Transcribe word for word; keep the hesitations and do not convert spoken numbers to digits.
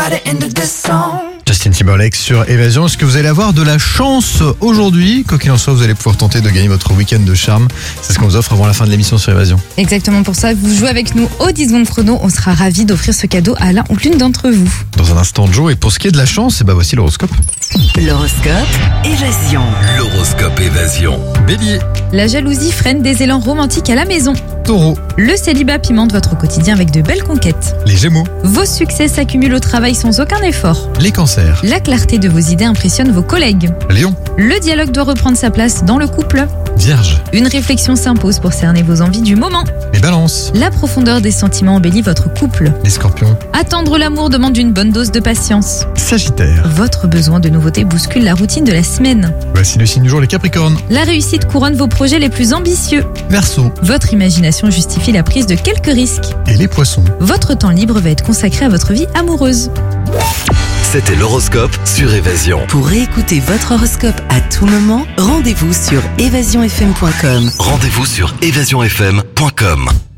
Justin Timberlake sur Évasion. Est-ce que vous allez avoir de la chance aujourd'hui? Quoi qu'il en soit, vous allez pouvoir tenter de gagner votre week-end de charme. C'est ce qu'on vous offre avant la fin de l'émission sur Évasion. Exactement, pour ça, vous jouez avec nous au dix secondes chrono. On sera ravis d'offrir ce cadeau à l'un ou l'une d'entre vous. Dans un instant, Joe. Et pour ce qui est de la chance, eh ben voici l'horoscope. L'horoscope Évasion. L'horoscope Évasion. Bélier, La jalousie freine des élans romantiques à la maison. Taureau, Le célibat pimente votre quotidien avec de belles conquêtes. les Gémeaux, Vos succès s'accumulent au travail sans aucun effort. les Cancers, La clarté de vos idées impressionne vos collègues. Lion, Le dialogue doit reprendre sa place dans le couple. Vierge, Une réflexion s'impose pour cerner vos envies du moment. les Balances, La profondeur des sentiments embellit votre couple. les Scorpions, Attendre l'amour demande une bonne dose de patience. Sagittaire. Votre besoin de nouveauté bouscule la routine de la semaine. Voici le signe du jour, les Capricornes. La réussite couronne vos projets les plus ambitieux. Verseau Votre imagination justifie la prise de quelques risques. et les Poissons. Votre temps libre va être consacré à votre vie amoureuse. C'était l'horoscope sur Évasion. Pour réécouter votre horoscope à tout moment, rendez-vous sur évasion f m point com. Rendez-vous sur évasion f m point com.